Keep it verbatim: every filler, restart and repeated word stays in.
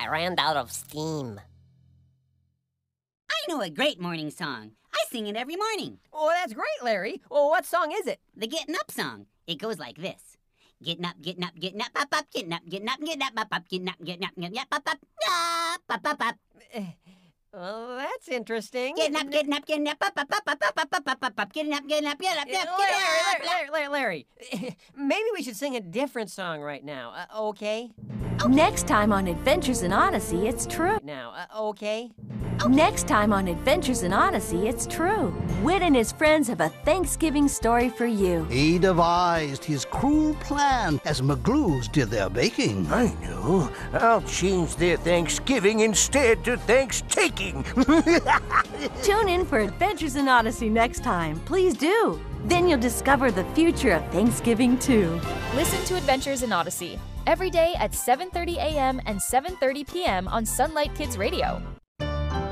I ran out of steam. I know a great morning song. I sing it every morning. Oh, that's great, Larry. Well, what song is it? The Getting Up song. It goes like this. Getting up, getting up, getting up, up, up, getting up, getting up, getting up, up, up, getting up, getting up, getting up, up, up, up, up, up, up. Well, that's interesting. Getting up, getting up, getting up, up, up, up, up, up, up, up, up, up, up, getting up, getting up, getting up, getting up, Larry, getting Larry, Larry, Larry, Larry. Maybe we should sing a different song right now, uh, okay? Next time on Adventures in Odyssey, it's true. Now, uh, okay? Next time on Adventures in Odyssey, it's true. Whit and his friends have a Thanksgiving story for you. He devised his cruel plan as McGlues did their baking. I know. I'll change their Thanksgiving instead to Thanks-taking. Tune in for Adventures in Odyssey next time. Please do. Then you'll discover the future of Thanksgiving, too. Listen to Adventures in Odyssey every day at seven thirty a m and seven thirty p m on Sunlight Kids Radio.